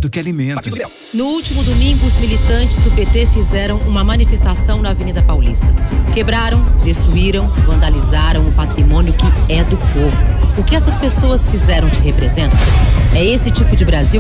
do que alimento. No último domingo, os militantes do PT fizeram uma manifestação na Avenida Paulista. Quebraram, destruíram, vandalizaram o patrimônio que é do povo. O que essas pessoas fizeram te representa? É esse tipo de Brasil